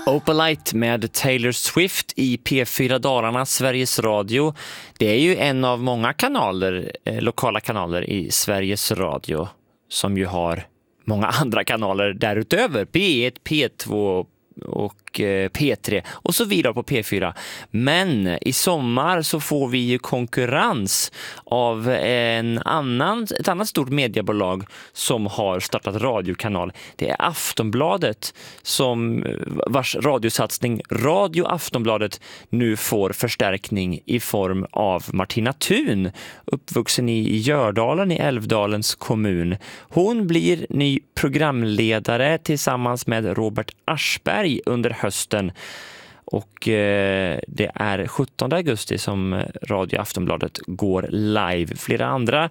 Opalite med Taylor Swift i P4 Dalarna, Sveriges Radio. Det är ju en av många kanaler, lokala kanaler i Sveriges Radio, som ju har många andra kanaler därutöver. P1, P2 och P3 och så vidare på P4. Men i sommar så får vi ju konkurrens av ett annat stort mediebolag som har startat radiokanal. Det är Aftonbladet, vars radiosatsning Radio Aftonbladet nu får förstärkning i form av Martina Thun, uppvuxen i Gördalen i Älvdalens kommun. Hon blir ny programledare tillsammans med Robert Aschberg under hösten. Och det är 17 augusti som Radio Aftonbladet går live. Flera andra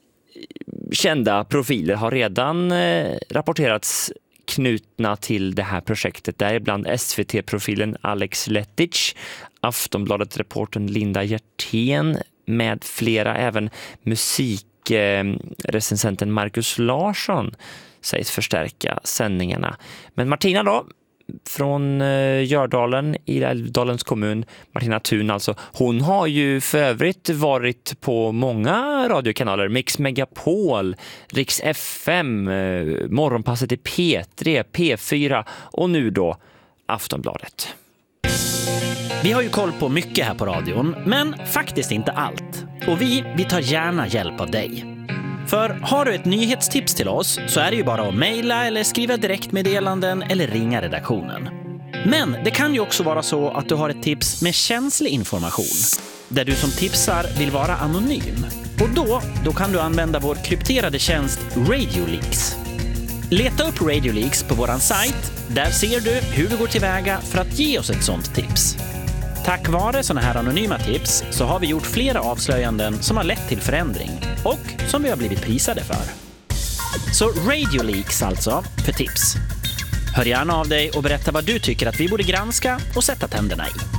kända profiler har redan rapporterats knutna till det här projektet. Däribland SVT-profilen Alex Letic, Aftonbladet-reportern Linda Hjertén med flera. Även musikrecensenten Marcus Larsson sägs förstärka sändningarna. Men Martina då, från Gördalen i Älvdalens kommun, Martina Thun alltså, hon har ju för övrigt varit på många radiokanaler, Mix Megapol, Riks FM, Morgonpasset i P3, P4 och nu då Aftonbladet. Vi har ju koll på mycket här på radion, men faktiskt inte allt. Och vi tar gärna hjälp av dig. För har du ett nyhetstips till oss så är det ju bara att mejla eller skriva direktmeddelanden eller ringa redaktionen. Men det kan ju också vara så att du har ett tips med känslig information, där du som tipsar vill vara anonym. Och då kan du använda vår krypterade tjänst RadioLeaks. Leta upp RadioLeaks på våran sajt. Där ser du hur vi går tillväga för att ge oss ett sånt tips. Tack vare såna här anonyma tips så har vi gjort flera avslöjanden som har lett till förändring och som vi har blivit prisade för. Så RadioLeaks alltså för tips. Hör gärna av dig och berätta vad du tycker att vi borde granska och sätta tänderna i.